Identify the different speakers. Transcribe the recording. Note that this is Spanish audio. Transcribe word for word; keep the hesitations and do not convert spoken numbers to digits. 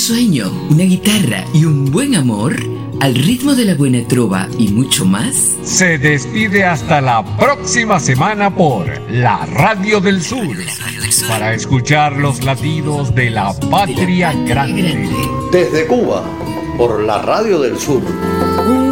Speaker 1: sueño, una guitarra y un buen amor, al ritmo de la buena trova y mucho más,
Speaker 2: se despide hasta la próxima semana por la Radio del Sur, para escuchar los latidos de la patria grande.
Speaker 3: Desde Cuba, por la Radio del Sur.